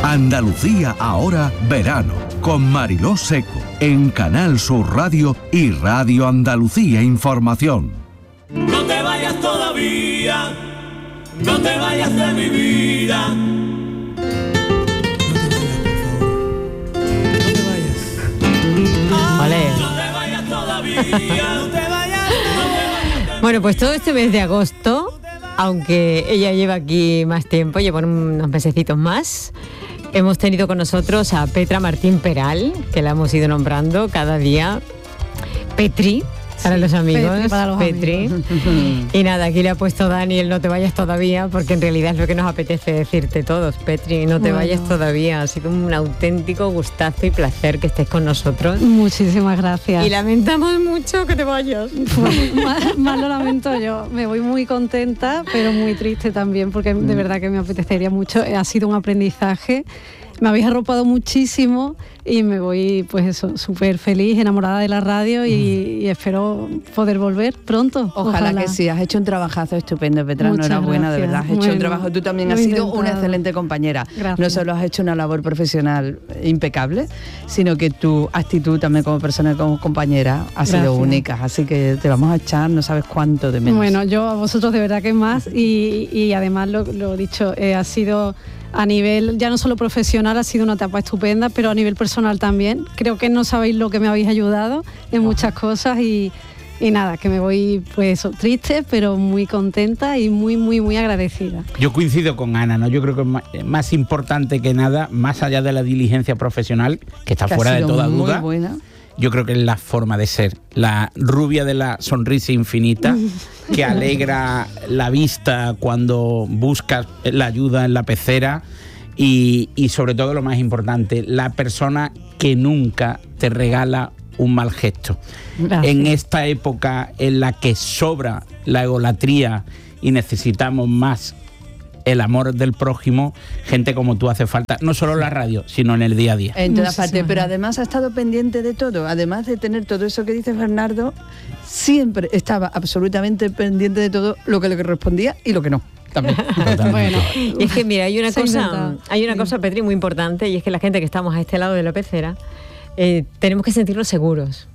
Andalucía ahora, verano, con Mariló Seco, en Canal Sur Radio y Radio Andalucía Información. No te vayas todavía, no te vayas de mi vida. Bueno, pues todo este mes de agosto, aunque ella lleva aquí más tiempo, lleva unos mesecitos más, hemos tenido con nosotros a Petra Martín Peral, que la hemos ido nombrando cada día. Petri, para los amigos. Petri, para los Petri. amigos. Y nada, aquí le ha puesto Dani el no te vayas todavía, porque en realidad es lo que nos apetece decirte todos. Petri, no te vayas todavía. Ha sido un auténtico gustazo y placer que estés con nosotros. Muchísimas gracias. Y lamentamos mucho que te vayas. Más lo lamento yo. Me voy muy contenta, pero muy triste también, porque de verdad que me apetecería mucho. Ha sido un aprendizaje. Me habéis arropado muchísimo y me voy, pues eso, súper feliz, enamorada de la radio y espero poder volver pronto. Ojalá que sí. Has hecho un trabajazo estupendo, Petra. Muchas Enhorabuena, gracias. de verdad. Has hecho un trabajo. Tú también has sido una excelente compañera. Gracias. No solo has hecho una labor profesional impecable, sino que tu actitud también como persona, como compañera, ha sido única. Así que te vamos a echar, no sabes cuánto de menos. Bueno, yo a vosotros de verdad que más y además lo dicho, ha sido a nivel, ya no solo profesional, ha sido una etapa estupenda, pero a nivel personal también. Creo que no sabéis lo que me habéis ayudado en muchas cosas y nada, que me voy pues eso, triste, pero muy contenta y muy, muy, muy agradecida. Yo coincido con Ana, ¿no? Yo creo que es más importante que nada, más allá de la diligencia profesional, que está fuera de toda duda. Muy buena. Yo creo que es la forma de ser, la rubia de la sonrisa infinita, que alegra la vista cuando buscas la ayuda en la pecera y sobre todo lo más importante, la persona que nunca te regala un mal gesto. Gracias. En esta época en la que sobra la egolatría y necesitamos más el amor del prójimo, gente como tú hace falta, no solo en la radio, sino en el día a día. En todas partes, pero además ha estado pendiente de todo, además de tener todo eso que dice Bernardo, siempre estaba absolutamente pendiente de todo lo que le correspondía y lo que no. También. Bueno, y es que mira, hay una cosa, Petri, muy importante, y es que la gente que estamos a este lado de la pecera, tenemos que sentirnos seguros.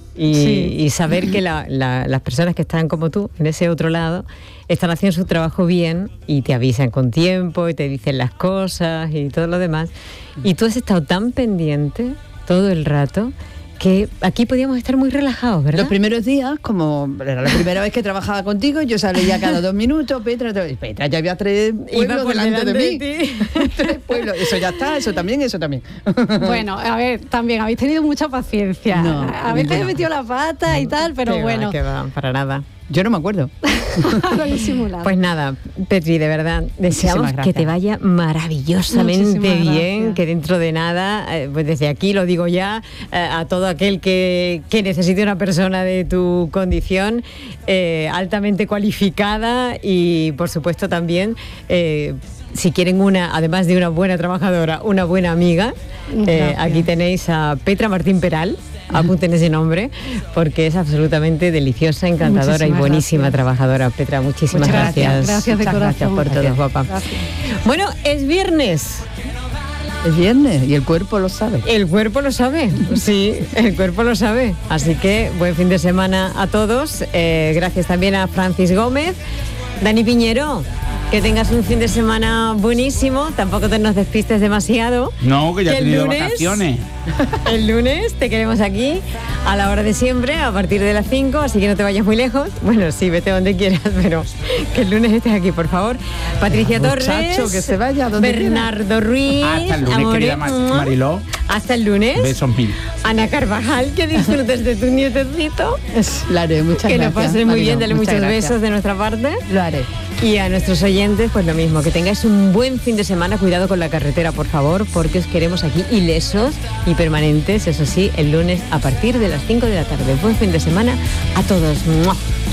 Y saber que las personas que están como tú, en ese otro lado, están haciendo su trabajo bien y te avisan con tiempo y te dicen las cosas y todo lo demás. Y tú has estado tan pendiente todo el rato que aquí podíamos estar muy relajados, ¿verdad? Los primeros días, como era la primera vez que trabajaba contigo, yo salía cada 2 minutos, Petra, ya había 3 pueblos delante de mí. 3 pueblos, eso ya está, eso también. Bueno, a ver, también habéis tenido mucha paciencia. No, a veces he metido la pata y tal, pero bueno. Que va, para nada. Yo no me acuerdo. Pues nada, Petri, de verdad, deseamos que te vaya maravillosamente bien, que dentro de nada, pues desde aquí lo digo ya, a todo aquel que necesite una persona de tu condición, altamente cualificada y por supuesto también, si quieren además de una buena trabajadora, una buena amiga, aquí tenéis a Petra Martín Peral. Apunten ese nombre porque es absolutamente deliciosa, encantadora y buenísima trabajadora. Petra, muchísimas gracias. Gracias de corazón. Gracias por todo, guapa. Gracias. Bueno, es viernes. Es viernes y el cuerpo lo sabe. El cuerpo lo sabe, sí, el cuerpo lo sabe. Así que buen fin de semana a todos. Gracias también a Francis Gómez. Dani Piñero, que tengas un fin de semana buenísimo. Tampoco te nos despistes demasiado. No, que ya he tenido vacaciones. El lunes te queremos aquí a la hora de siempre, a partir de las 5, así que no te vayas muy lejos. Bueno, sí, vete donde quieras, pero que el lunes estés aquí, por favor. Patricia Torres, que se vaya donde Bernardo Ruiz. Hasta el lunes, querida Mariló. Hasta el lunes. Besos mil. Ana Carvajal, que disfrutes de tu nietecito. Lo haré, muchas gracias. Que lo pases muy bien, dale muchos besos de nuestra parte. Lo haré. Y a nuestros oyentes, pues lo mismo, que tengáis un buen fin de semana, cuidado con la carretera, por favor, porque os queremos aquí ilesos y permanentes, eso sí, el lunes a partir de las 5 de la tarde. Buen fin de semana a todos. ¡Mua!